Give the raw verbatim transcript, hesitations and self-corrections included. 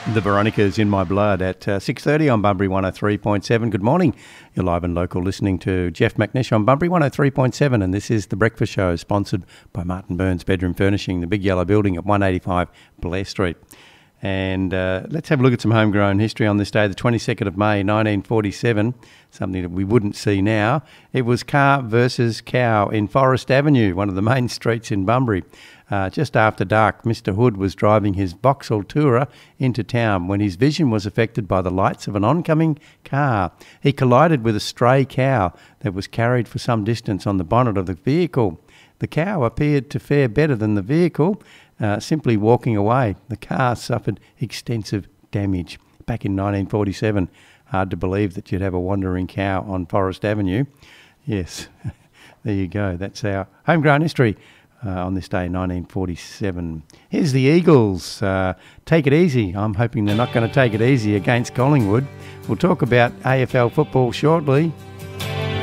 The Veronica's in my blood at uh, six thirty on Bunbury one oh three point seven. Good morning. You're live and local listening to Jeff McNish on Bunbury one oh three point seven, and this is The Breakfast Show, sponsored by Martin Burns Bedroom Furnishing, the big yellow building at one eighty-five Blair Street. And uh, let's have a look at some homegrown history on this day, the twenty-second of May nineteen forty-seven, something that we wouldn't see now. It was car versus cow in Forest Avenue, one of the main streets in Bunbury. Uh, just after dark, Mister Hood was driving his Vauxhall Tourer into town when his vision was affected by the lights of an oncoming car. He collided with a stray cow that was carried for some distance on the bonnet of the vehicle. The cow appeared to fare better than the vehicle, uh, simply walking away. The car suffered extensive damage. Back in nineteen forty-seven, hard to believe that you'd have a wandering cow on Forest Avenue. Yes, there you go. That's our homegrown history. Uh, on this day, nineteen forty-seven. Here's the Eagles. Uh, take it easy. I'm hoping they're not going to take it easy against Collingwood. We'll talk about A F L football shortly.